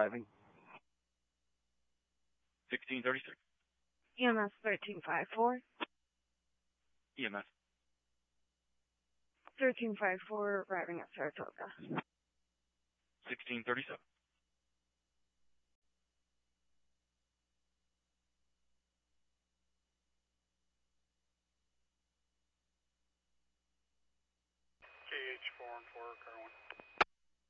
arriving. 1636. EMS 1354. EMS. 1354 arriving at Saratoga. 1637. KH 414, car 1.